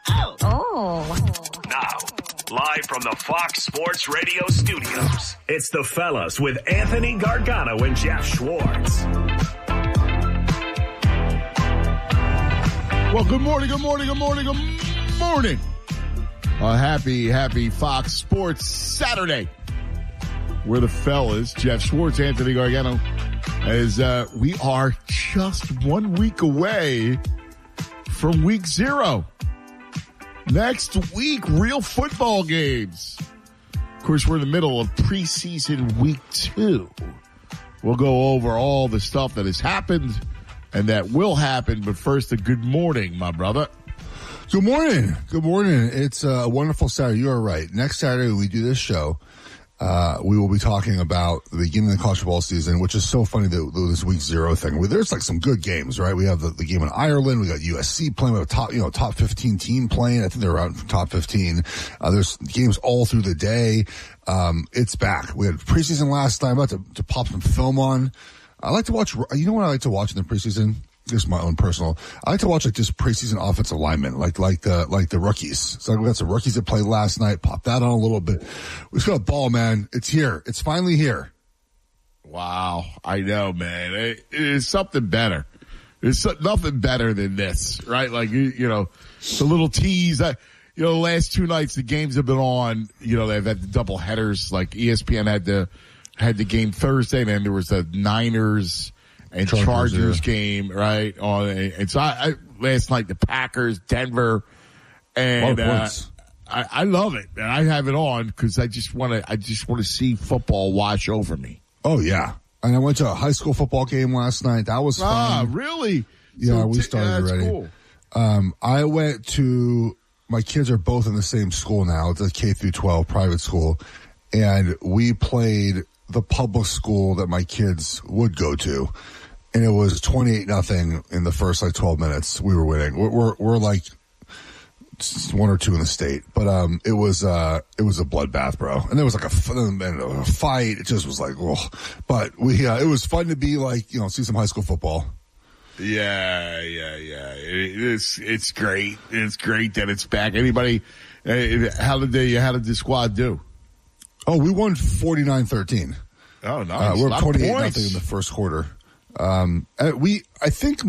Now, live from the Fox Sports Radio studios, it's the fellas with Anthony Gargano and Jeff Schwartz. Well, good morning. Happy Fox Sports Saturday. We're the fellas, Jeff Schwartz, Anthony Gargano, as we are just 1 week away from week 0. Next week, real football games. Of course, we're in the middle of preseason week 2. We'll go over all the stuff that has happened and that will happen, but first, a good morning, my brother. Good morning. It's a wonderful Saturday. You are right. Next Saturday, when we do this show, we will be talking about the beginning of the college football season, which is so funny, this week 0 thing. There's like some good games, right? We have the game in Ireland. We got USC playing. We have a top 15 team playing. I think they're around top 15. There's games all through the day. It's back. We had preseason last time. I'm about to pop some film on. I like to watch, you know what I like to watch in the preseason? This is my own personal. I like to watch like just preseason offensive linemen, like the rookies. So we got some rookies that played last night. Pop that on a little bit. We just got a ball, man. It's here. It's finally here. Wow, I know, man. It is something better. There's nothing better than this, right? Like you know, the little tease. The last 2 nights the games have been on. They've had the double headers. Like ESPN had the game Thursday, and then there was the Niners and Chargers game, right? And so last night the Packers, Denver, and I love it. And I have it on because I just want to see football wash over me. Oh yeah, and I went to a high school football game last night. That was fun. Ah, really? Yeah, we started already. Cool. I went to. My kids are both in the same school now. It's a K through 12 private school, and we played the public school that my kids would go to. And it was 28-0 in the first 12 minutes. We were winning. We're like 1 or 2 in the state, but it was a bloodbath, bro. And there was like a fight. It just was like, oh. But it was fun to be see some high school football. Yeah. It's great. It's great that it's back. Anybody? How did the squad do? Oh, we won 49-13. Oh, nice. We're 28-0 in the first quarter. I think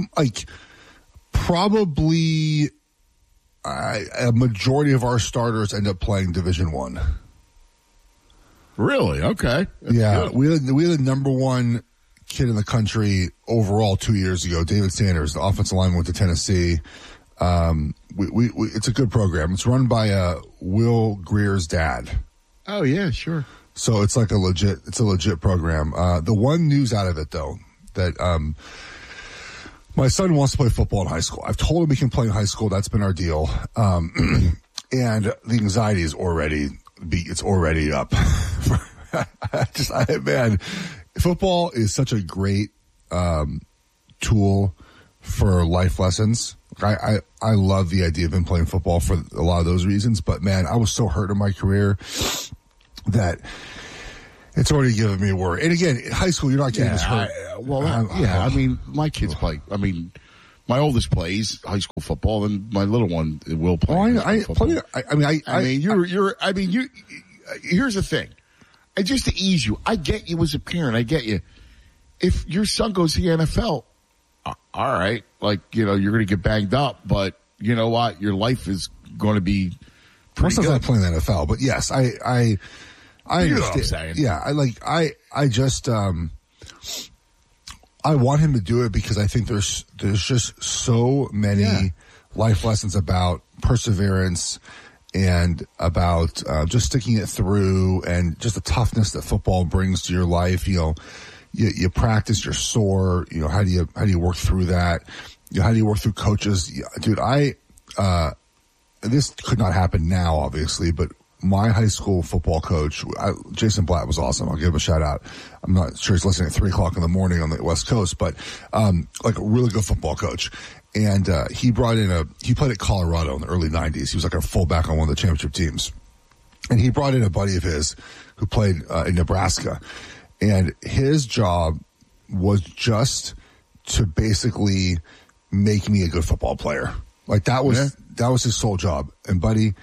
probably a majority of our starters end up playing Division I. Really? Okay. That's good. we had the number one kid in the country overall 2 years ago, David Sanders, the offensive lineman, went to Tennessee. It's a good program. It's run by Will Greer's dad. Oh yeah, sure. So it's like a legit program. The one news out of it though, that my son wants to play football in high school. I've told him he can play in high school. That's been our deal. And the anxiety is already up. Man, football is such a great tool for life lessons. I love the idea of him playing football for a lot of those reasons. But man, I was so hurt in my career that it's already given me a worry. And again, in high school, you're not getting as hurt. I mean, my kids play. I mean, my oldest plays high school football, and my little one will play. Here's the thing. Just to ease you, I get you as a parent. I get you. If your son goes to the NFL, all right, you're going to get banged up, but you know what? Your life is going to be pretty good. Not playing the NFL, but yes, I understand. You know what I'm saying? Yeah, I want him to do it because I think there's just so many life lessons about perseverance and about just sticking it through, and just the toughness that football brings to your life. You practice, you're sore. How do you work through that? How do you work through coaches? Dude, this could not happen now, obviously, but my high school football coach, Jason Blatt, was awesome. I'll give him a shout out. I'm not sure he's listening at 3:00 in the morning on the West Coast, but a really good football coach. And he played at Colorado in the early 90s. He was like a fullback on one of the championship teams. And he brought in a buddy of his who played in Nebraska. And his job was just to basically make me a good football player. That was his sole job. And buddy,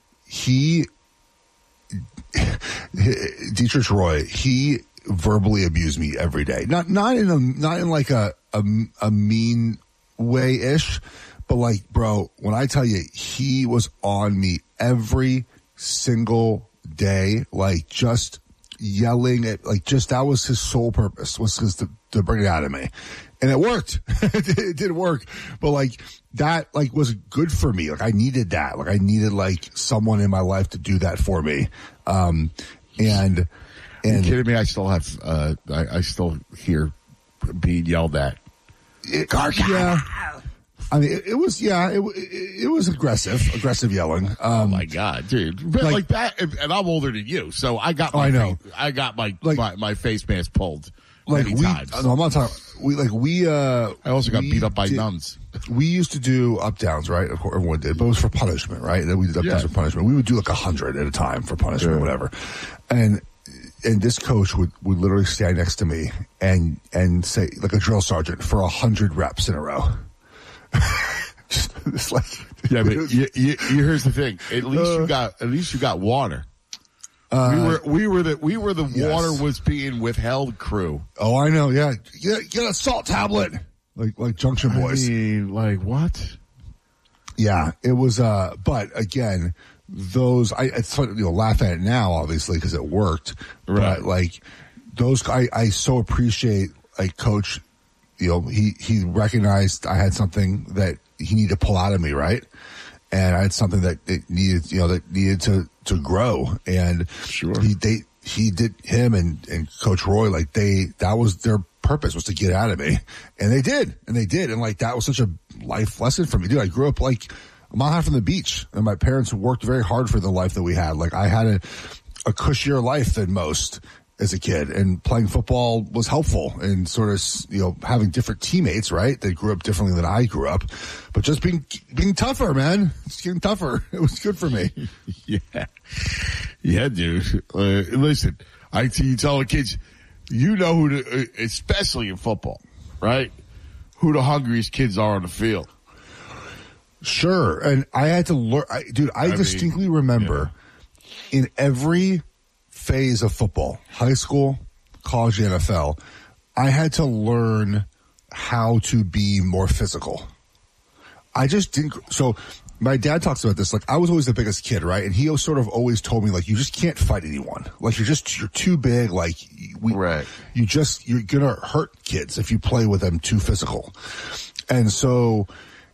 Dietrich Roy, he verbally abused me every day. Not in like a mean way-ish, but bro, when I tell you, he was on me every single day, just yelling at, that was his sole purpose, was just to bring it out of me. And it worked. It did work. But that was good for me. I needed that. I needed someone in my life to do that for me. And are you kidding me? I still have, I still hear being yelled at. Yeah. I mean, it was aggressive yelling. Oh my God, dude. But that, and I'm older than you, so I got my face mask pulled many times. No, I'm not talking. I also got beat up by nuns. We used to do up downs, right? Of course, everyone did, but it was for punishment, right? And then we did up downs for punishment. We would do 100 at a time for punishment, whatever. And this coach would literally stand next to me and say, like a drill sergeant, for 100 reps in a row. It's but here's the thing. At least you got water. We were the water was being withheld crew. Oh, I know. Yeah, get a salt tablet, like Junction Boys. I mean, what? Yeah, it was. But again, those it's funny, laugh at it now, obviously, because it worked. Right. But those, I so appreciate Coach. He recognized I had something that he needed to pull out of me, right? And I had something that it needed, that needed to grow. And sure, him and Coach Roy, that was their purpose, was to get out of me. And they did. And that was such a life lesson for me, dude. I grew up a mile and a half from the beach, and my parents worked very hard for the life that we had. I had a cushier life than most as a kid, and playing football was helpful, and sort of, having different teammates, right? They grew up differently than I grew up, but just being tougher, man. It's getting tougher. It was good for me. Yeah, dude. Listen, you tell the kids, who to, especially in football, right? Who the hungriest kids are on the field. Sure. And I had to learn, I distinctly remember in every phase of football, high school, college, NFL, I had to learn how to be more physical. I just didn't. So my dad talks about this. Like, I was always the biggest kid, right? And he sort of always told me, like, you just can't fight anyone. Like, you're too big. Like, you're gonna hurt kids if you play with them too physical. And so,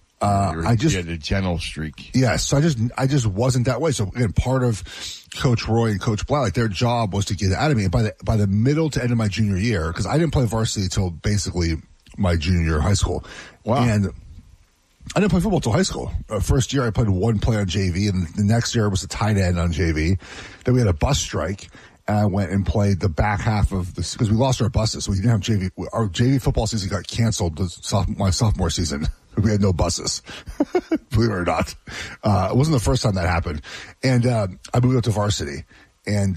the gentle streak. Yeah. So I just wasn't that way. So again, part of Coach Roy and Coach Blatt, like, their job was to get it out of me. And by the middle to end of my junior year, because I didn't play varsity until basically my junior year of high school. Wow. And I didn't play football until high school. First year I played one play on JV, and the next year was a tight end on JV. Then we had a bus strike, and I went and played the back half of this because we lost our buses, so we didn't have JV. Our JV football season got canceled my sophomore season. We had no buses, believe it or not. It wasn't the first time that happened. And I moved up to varsity, and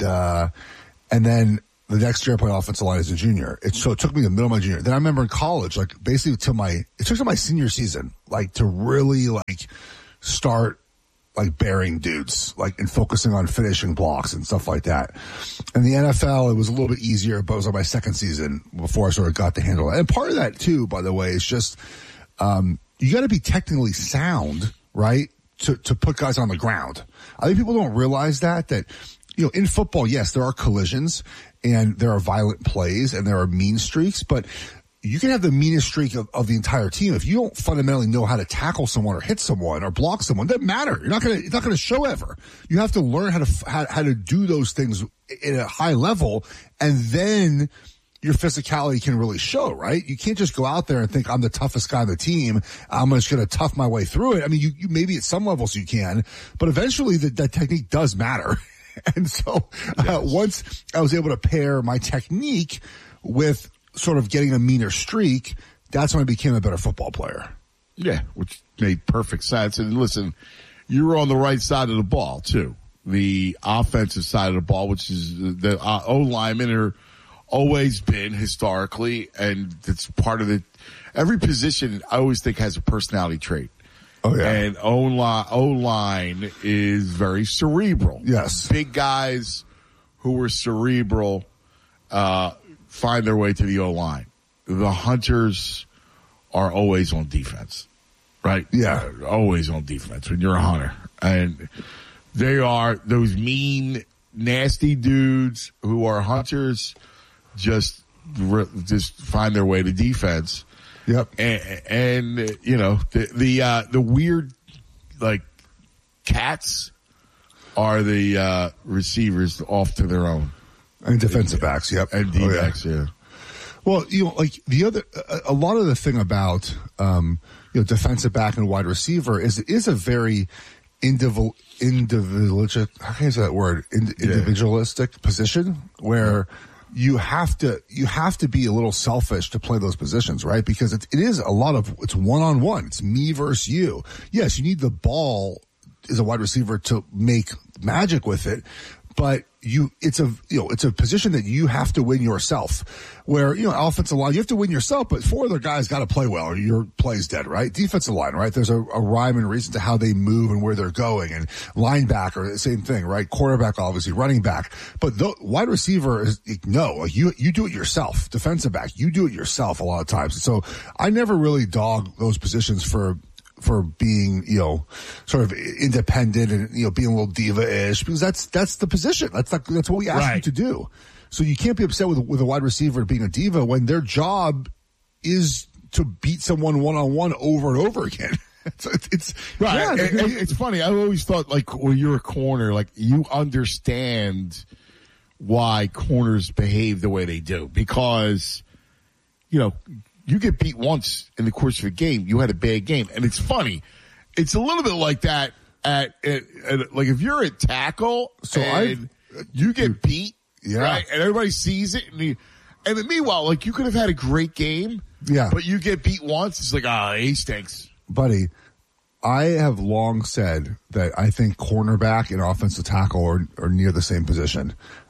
then the next year I played offensive line as a junior. So it took me the middle of my junior. Then I remember in college, like, basically it took till my senior season, like, to really, like, start, like, bearing dudes, like, and focusing on finishing blocks and stuff like that. And the NFL, it was a little bit easier, but it was like my second season before I sort of got to handle it. And part of that too, by the way, is just, you got to be technically sound, right? To put guys on the ground. I think people don't realize that, you know, in football, yes, there are collisions and there are violent plays and there are mean streaks, but you can have the meanest streak of the entire team. If you don't fundamentally know how to tackle someone or hit someone or block someone, it doesn't matter. It's not going to show ever. You have to learn how to do those things at a high level, and then your physicality can really show, right? You can't just go out there and think, I'm the toughest guy on the team, I'm just going to tough my way through it. I mean, you maybe at some levels you can, but eventually that technique does matter. And so once I was able to pair my technique with sort of getting a meaner streak, that's when I became a better football player. Yeah, which made perfect sense. And listen, you were on the right side of the ball too. The offensive side of the ball, which is the O-linemen are always been historically, and it's part of it. Every position I always think has a personality trait. Oh, yeah. And O-line is very cerebral. Yes. Big guys who are cerebral find their way to the O-line. The hunters are always on defense, right? Yeah. Always on defense when you're a hunter. And they are those mean, nasty dudes who are hunters, just find their way to defense. Yep. And you know, the weird, like, cats are the receivers off to their own. And defensive backs, yep. And D-backs, yeah. Well, you know, like a lot of the thing about, defensive back and wide receiver is a very individualistic, how can I say that word? Individualistic position where you have to be a little selfish to play those positions, right? Because it is a lot of, it's one-on-one. It's me versus you. Yes, you need the ball as a wide receiver to make magic with it, but it's a position that you have to win yourself. Where, offensive line, you have to win yourself, but four other guys got to play well or your play's dead, right? Defensive line, right? There's a rhyme and reason to how they move and where they're going. And linebacker, the same thing, right? Quarterback, obviously, running back. But the wide receiver is, you do it yourself. Defensive back, you do it yourself a lot of times. So I never really dog those positions for being, sort of independent and, being a little diva-ish, because that's the position. That's what we ask you to do. So you can't be upset with a wide receiver being a diva when their job is to beat someone one-on-one over and over again. It's right. Yeah, it's funny. I always thought, like, when you're a corner, like, you understand why corners behave the way they do, because, you get beat once in the course of a game. You had a bad game. And it's funny. It's a little bit like that at like, if you're at tackle and you get beat, right? And everybody sees it. And then meanwhile, like, you could have had a great game. Yeah. But you get beat once. It's like, he stinks. Buddy, I have long said that I think cornerback and offensive tackle are near the same position.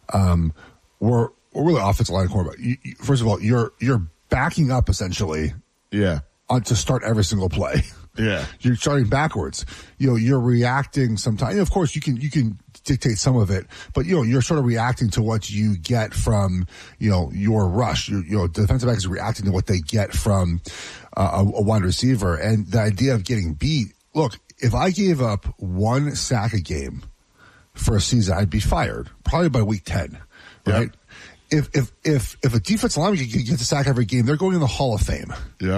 We're really offensive line cornerback. First of all, you're backing up essentially. Yeah. To start every single play. Yeah. You're starting backwards. You're reacting sometimes. Of course, you can dictate some of it. But, you're sort of reacting to what you get from, your rush. Defensive back is reacting to what they get from a wide receiver. And the idea of getting beat, look, if I gave up one sack a game for a season, I'd be fired probably by week 10, right? Yep. If a defensive lineman gets a sack every game, they're going in the Hall of Fame. Yeah.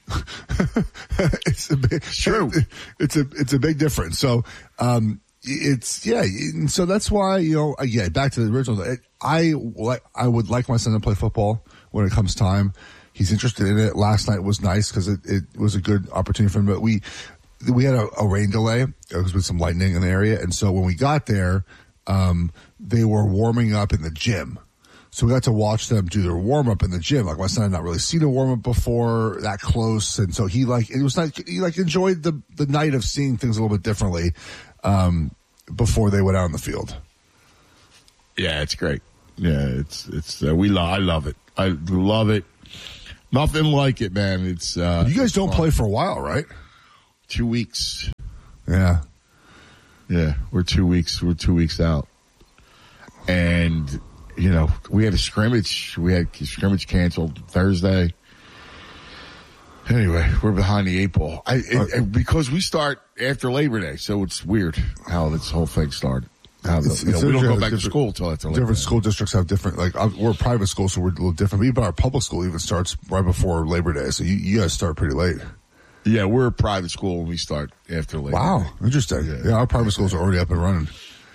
It's true. It's a big difference. So, and so that's why, back to the original, I would like my son to play football when it comes time. He's interested in it. Last night was nice because it was a good opportunity for him, but we had a rain delay. There was some lightning in the area. And so when we got there, they were warming up in the gym. So we got to watch them do their warm up in the gym. Like my son had not really seen a warm up before that close. And so he enjoyed the night of seeing things a little bit differently, before they went out on the field. Yeah, it's great. Yeah, I love it. I love it. Nothing like it, man. It's, you guys don't play for a while, right? 2 weeks. Yeah. Yeah. We're 2 weeks. We're 2 weeks out. And, we had a scrimmage. We had scrimmage canceled Thursday. Anyway, we're behind the 8 ball. Because we start after Labor Day, so it's weird how this whole thing started. We don't go back to school until after Labor Day. Different school districts have different, we're a private school, so we're a little different. Even our public school even starts right before Labor Day, so you guys start pretty late. Yeah, we're a private school when we start after Labor Day. Wow, interesting. Yeah, our private schools are already up and running.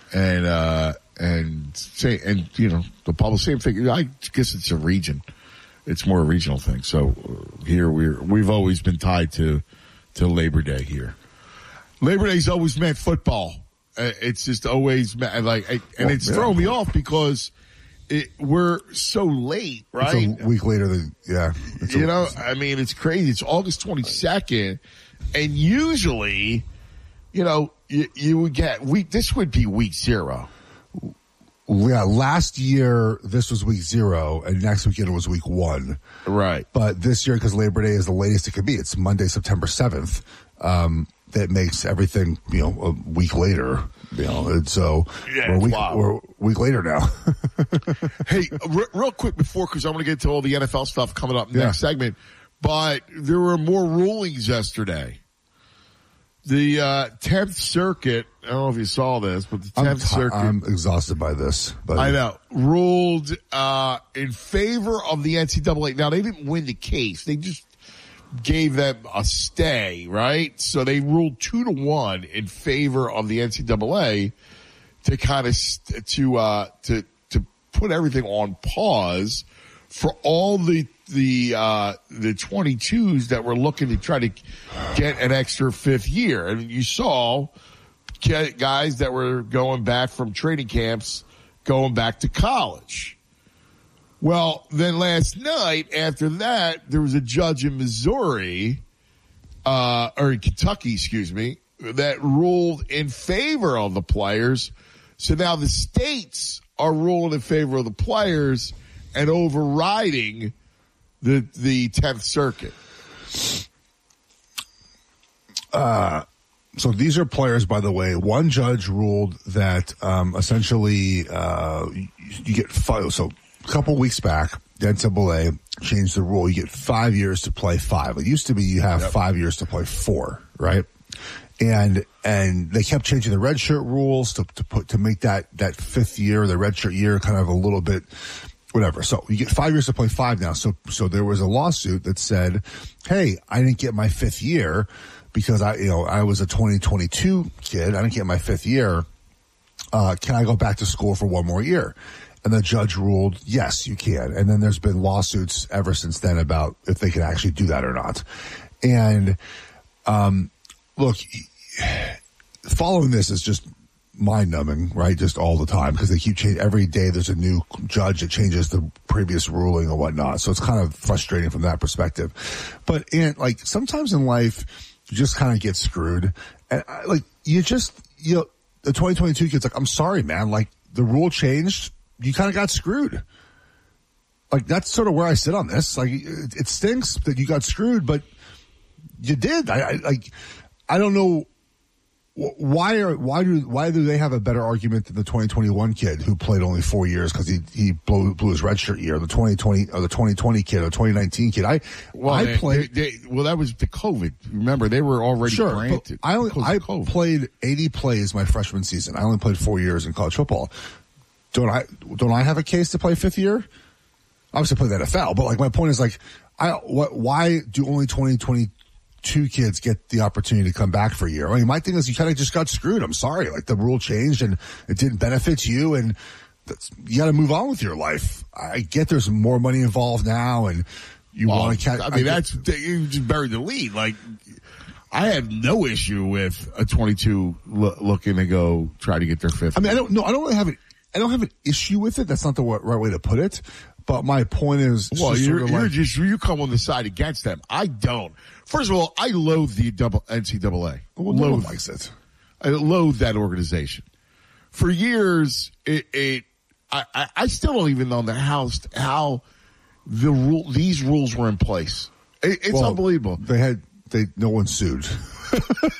And the public, same thing. I guess it's a region. It's more a regional thing. So here we've always been tied to Labor Day here. Labor Day's always meant football. It's just always it's thrown me off because we're so late, right? It's a week later than it's crazy. It's August 22nd, and usually, you would get this would be week 0. Yeah, last year this was week 0, and next weekend it was week 1. Right. But this year, because Labor Day is the latest it could be, it's Monday, September 7th. That makes everything, a week later. And so we're a week later now. Hey, real quick before, because I'm going to get to all the NFL stuff coming up next segment. But there were more rulings yesterday. The 10th Circuit, I don't know if you saw this, but the 10th Circuit. I'm exhausted by this. But I know. Ruled in favor of the NCAA. Now, they didn't win the case. They just gave them a stay, right? So they ruled 2-1 in favor of the NCAA to kind of to put everything on pause for all the 22s that were looking to try to get an extra 5th year. And you saw guys that were going back from training camps going back to college. Well, then last night, after that, there was a judge in Missouri, or in Kentucky, that ruled in favor of the players. So now the states are ruling in favor of the players and overriding the 10th Circuit. So these are players, by the way. One judge ruled that essentially you get 5. So a couple weeks back, the NCAA changed the rule. You get 5 years to play 5. It used to be you have 5 years to play 4, right? And they kept changing the redshirt rules to make that 5th year, the redshirt year, kind of a little bit whatever. So you get 5 years to play 5 now. So there was a lawsuit that said, hey, I didn't get my 5th year because I was a 2022 kid. I didn't get my 5th year. Can I go back to school for one more year? And the judge ruled, yes, you can. And then there's been lawsuits ever since then about if they can actually do that or not. And, look, following this is just mind-numbing, right? Just all the time, because they keep changing. Every day there's a new judge that changes the previous ruling or whatnot. So it's kind of frustrating from that perspective. But sometimes in life, you just kind of get screwed. And the 2022 kid's like, I'm sorry, man. The rule changed. You kind of got screwed. That's sort of where I sit on this. It stinks that you got screwed, but you did. I don't know Why do they have a better argument than the 2021 kid who played only 4 years because he blew his redshirt year? The 2020 or the 2020 kid or the 2019 kid. I played. That was the COVID. Remember, they were already granted. I played 80 plays my freshman season. I only played 4 years in college football. Don't I have a case to play fifth year? Obviously, I played the NFL, but like my point is like, why do only 2022 kids get the opportunity to come back for a year? I mean, my thing is you kind of just got screwed. I'm sorry. Like the rule changed and it didn't benefit you and you got to move on with your life. I get there's more money involved now and you want to catch. I mean, you just buried the lead. Like I have no issue with a 22 looking to go try to get their fifth. I mean, I don't really have I don't have an issue with it. That's not the right way to put it. But my point is, well, you come on the side against them. I don't. First of all, I loathe the NCAA. Well, no one likes it. I loathe that organization. For years, I still don't even know how these rules were in place. It's unbelievable. No one sued.